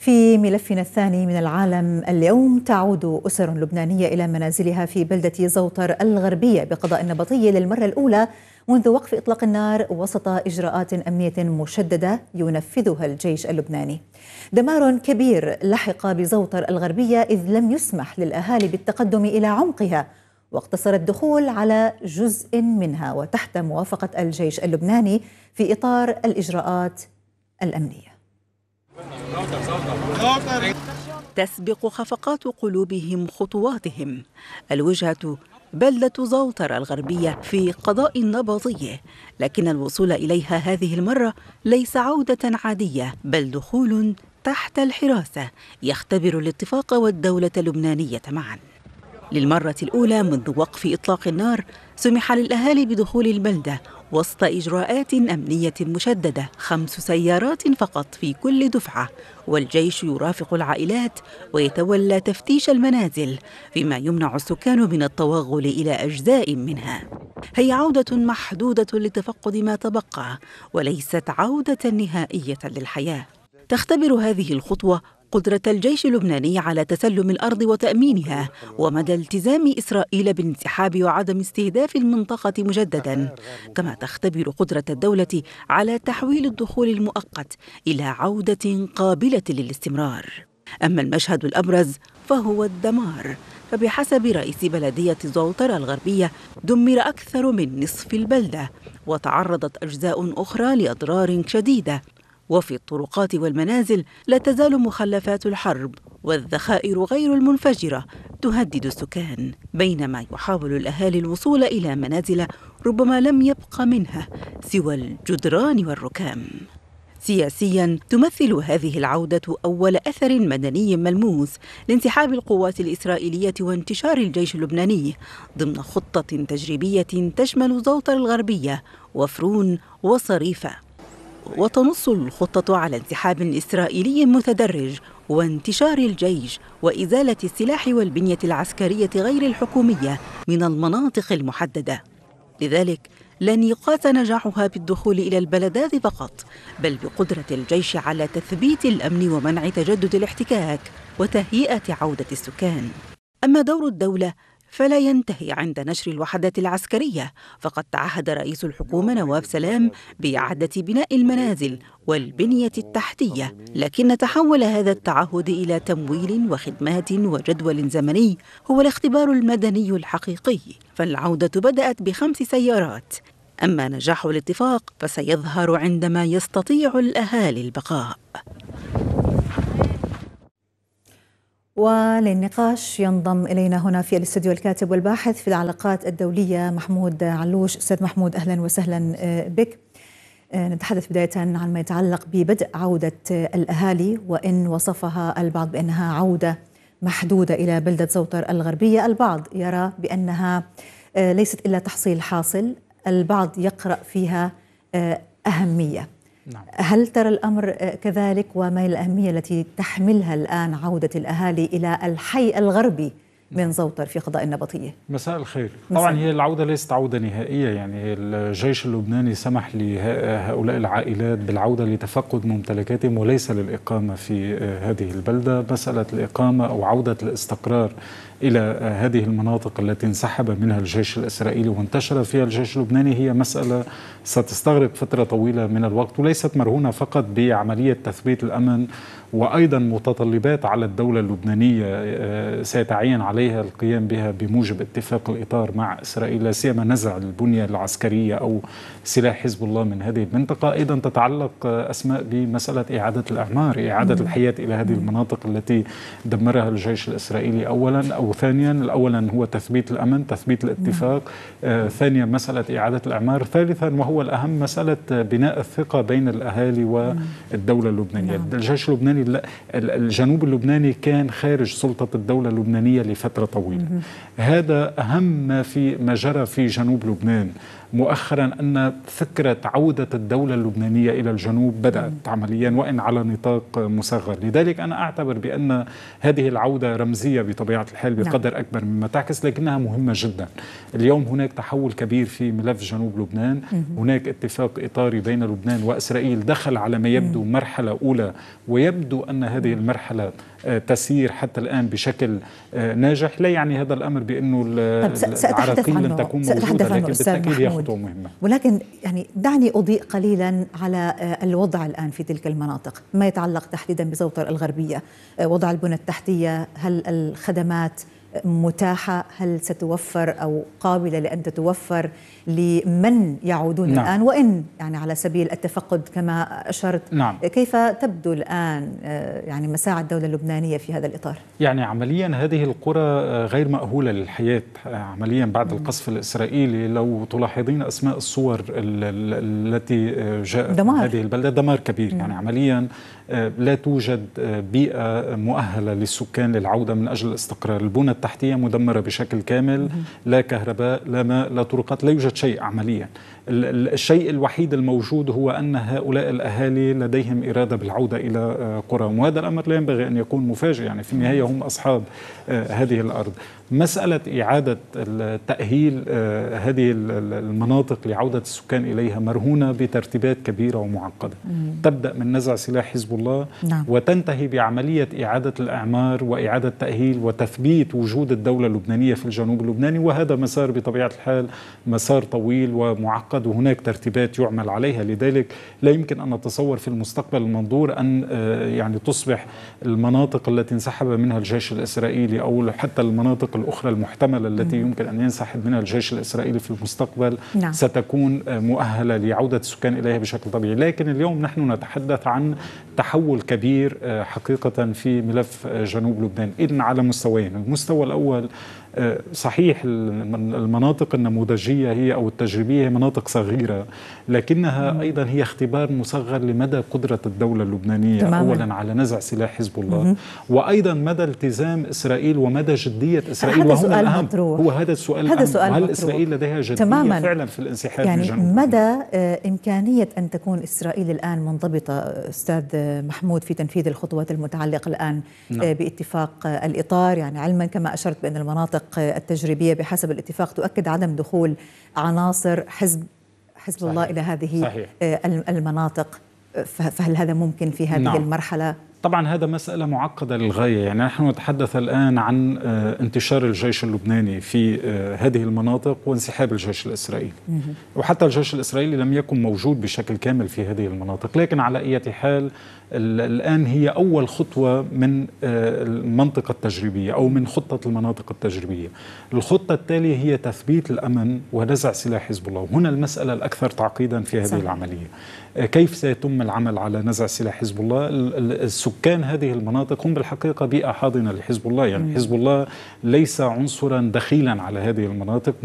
في ملفنا الثاني من العالم اليوم، تعود أسر لبنانية إلى منازلها في بلدة زوطر الغربية بقضاء النبطية للمرة الأولى منذ وقف إطلاق النار وسط إجراءات أمنية مشددة ينفذها الجيش اللبناني. دمار كبير لحق بزوطر الغربية إذ لم يسمح للأهالي بالتقدم إلى عمقها، واقتصر الدخول على جزء منها وتحت موافقة الجيش اللبناني في إطار الإجراءات الأمنية. تسبق خفقات قلوبهم خطواتهم. الوجهة بلدة زوطر الغربية في قضاء النبطية، لكن الوصول إليها هذه المرة ليس عودة عادية، بل دخول تحت الحراسة يختبر الاتفاق والدولة اللبنانية معا. للمرة الأولى منذ وقف إطلاق النار سمح للأهالي بدخول البلدة وسط إجراءات أمنية مشددة، 5 سيارات فقط في كل دفعة، والجيش يرافق العائلات ويتولى تفتيش المنازل، فيما يمنع السكان من التوغل إلى أجزاء منها. هي عودة محدودة لتفقد ما تبقى، وليست عودة نهائية للحياة. تختبر هذه الخطوة قدرة الجيش اللبناني على تسلم الأرض وتأمينها، ومدى التزام إسرائيل بالانسحاب وعدم استهداف المنطقة مجدداً، كما تختبر قدرة الدولة على تحويل الدخول المؤقت إلى عودة قابلة للاستمرار. أما المشهد الأبرز فهو الدمار، فبحسب رئيس بلدية زوطر الغربية دمر أكثر من نصف البلدة، وتعرضت أجزاء أخرى لأضرار شديدة. وفي الطرقات والمنازل لا تزال مخلفات الحرب والذخائر غير المنفجرة تهدد السكان، بينما يحاول الأهالي الوصول إلى منازل ربما لم يبق منها سوى الجدران والركام. سياسياً تمثل هذه العودة أول أثر مدني ملموس لانسحاب القوات الإسرائيلية وانتشار الجيش اللبناني ضمن خطة تجريبية تشمل زوطر الغربية وفرون وصريفة. وتنص الخطة على انسحاب إسرائيلي متدرج وانتشار الجيش وإزالة السلاح والبنية العسكرية غير الحكومية من المناطق المحددة. لذلك لن يقاس نجاحها بالدخول إلى البلدات فقط، بل بقدرة الجيش على تثبيت الأمن ومنع تجدد الاحتكاك وتهيئة عودة السكان. أما دور الدولة فلا ينتهي عند نشر الوحدات العسكرية، فقد تعهد رئيس الحكومة نواف سلام بإعادة بناء المنازل والبنية التحتية، لكن تحول هذا التعهد إلى تمويل وخدمات وجدول زمني هو الاختبار المدني الحقيقي. فالعودة بدأت ب5 سيارات، أما نجاح الاتفاق فسيظهر عندما يستطيع الأهالي البقاء. وللنقاش ينضم إلينا هنا في الاستوديو الكاتب والباحث في العلاقات الدولية محمود علوش. أستاذ محمود، أهلا وسهلا بك. نتحدث بداية عن ما يتعلق ببدء عودة الأهالي، وإن وصفها البعض بأنها عودة محدودة إلى بلدة زوطر الغربية، البعض يرى بأنها ليست إلا تحصيل حاصل، البعض يقرأ فيها أهمية. نعم. هل ترى الأمر كذلك؟ وما الأهمية التي تحملها الآن عودة الأهالي إلى الحي الغربي من زوطر في قضاء النبطية؟ مساء الخير. طبعا هي العودة ليست عودة نهائية، يعني الجيش اللبناني سمح لهؤلاء العائلات بالعودة لتفقد ممتلكاتهم وليس للإقامة في هذه البلدة. مسألة الإقامة أو عودة الاستقرار إلى هذه المناطق التي انسحب منها الجيش الإسرائيلي وانتشر فيها الجيش اللبناني هي مسألة ستستغرق فترة طويلة من الوقت، وليست مرهونة فقط بعملية تثبيت الأمن، وأيضا متطلبات على الدولة اللبنانية سيتعين عليها القيام بها بموجب اتفاق الإطار مع إسرائيل، لا سيما نزع البنية العسكرية أو سلاح حزب الله من هذه المنطقة. أيضا تتعلق أسماء بمسألة إعادة الأعمار، إعادة الحياة إلى هذه المناطق التي دمرها الجيش الإسرائيلي أولا أو ثانيا. أولا هو تثبيت الأمن، تثبيت الاتفاق، ثانيا مسألة إعادة الأعمار، ثالثا وهو الأهم مسألة بناء الثقة بين الأهالي والدولة اللبنانية. الجيش اللبناني، الجنوب اللبناني كان خارج سلطة الدولة اللبنانية لفترة طويلة. هذا أهم ما جرى في جنوب لبنان. مؤخرا أن فكرة عودة الدولة اللبنانية إلى الجنوب بدأت عمليا وإن على نطاق مصغر. لذلك أنا أعتبر بأن هذه العودة رمزية بطبيعة الحال بقدر أكبر مما تعكس، لكنها مهمة جدا. اليوم هناك تحول كبير في ملف جنوب لبنان، هناك اتفاق إطاري بين لبنان وإسرائيل دخل على ما يبدو مرحلة أولى، ويبدو أن هذه المرحلة تسير حتى الآن بشكل ناجح. لا يعني هذا الأمر بأنه العراقيل لن تكون موجودة، لكن بالتأكيد هي خطوة مهمة. ولكن يعني دعني أضيء قليلا على الوضع الآن في تلك المناطق، ما يتعلق تحديدا بزوطر الغربية، وضع البنى التحتية، هل الخدمات متاحة، هل ستوفر أو قابلة لأن تتوفر لمن يعودون الآن، وإن يعني على سبيل التفقد كما أشرت. كيف تبدو الآن يعني مساعي الدولة اللبنانية في هذا الإطار؟ يعني عمليا هذه القرى غير مأهولة للحياة عمليا بعد القصف الإسرائيلي. لو تلاحظين أسماء الصور التي جاءت من هذه البلدة، دمار كبير. يعني عمليا لا توجد بيئة مؤهلة للسكان للعودة من أجل الاستقرار. البنى التحتية مدمرة بشكل كامل، لا كهرباء، لا ماء، لا طرقات، لا يوجد شيء عمليا. الشيء الوحيد الموجود هو أن هؤلاء الأهالي لديهم إرادة بالعودة إلى قراهم، وهذا الأمر لا ينبغي أن يكون مفاجئ. يعني في النهاية هم أصحاب هذه الأرض. مسألة إعادة تأهيل هذه المناطق لعودة السكان إليها مرهونة بترتيبات كبيرة ومعقدة، تبدأ من نزع سلاح حزب الله وتنتهي بعملية إعادة الإعمار وإعادة تأهيل وتثبيت وجود الدولة اللبنانية في الجنوب اللبناني. وهذا مسار بطبيعة الحال مسار طويل ومعقد، وهناك ترتيبات يعمل عليها. لذلك لا يمكن أن نتصور في المستقبل المنظور أن يعني تصبح المناطق التي انسحب منها الجيش الإسرائيلي أو حتى المناطق الأخرى المحتملة التي يمكن أن ينسحب منها الجيش الإسرائيلي في المستقبل ستكون مؤهلة لعودة السكان إليها بشكل طبيعي. لكن اليوم نحن نتحدث عن تحول كبير حقيقة في ملف جنوب لبنان، إذن على مستويين. المستوى الأول صحيح المناطق النموذجية هي أو التجريبية هي مناطق صغيرة، لكنها أيضا هي اختبار مصغر لمدى قدرة الدولة اللبنانية أولا على نزع سلاح حزب الله، وأيضا مدى التزام إسرائيل ومدى جدية إسرائيل. وهنا الأهم هو هذا السؤال هل إسرائيل لديها جدية فعلا في الانسحاب يعني من جنوب مدى إمكانية أن تكون إسرائيل الآن منضبطة أستاذ محمود في تنفيذ الخطوات المتعلقة الآن باتفاق الإطار، يعني علما كما أشرت بأن المناطق التجريبية بحسب الاتفاق تؤكد عدم دخول عناصر حزب الله إلى هذه المناطق، فهل هذا ممكن في هذه المرحلة؟ طبعا هذا مسألة معقدة للغاية. يعني نحن نتحدث الآن عن انتشار الجيش اللبناني في هذه المناطق وانسحاب الجيش الإسرائيلي، وحتى الجيش الإسرائيلي لم يكن موجود بشكل كامل في هذه المناطق. لكن على أي حال الآن هي أول خطوة من المنطقة التجريبية أو من خطة المناطق التجريبية. الخطة التالية هي تثبيت الأمن ونزع سلاح حزب الله. هنا المسألة الأكثر تعقيدا في هذه العملية. كيف سيتم العمل على نزع سلاح حزب الله؟ السكان هذه المناطق هم بالحقيقة بيئة حاضنة لحزب الله. يعني حزب الله ليس عنصرا دخيلا على هذه المناطق،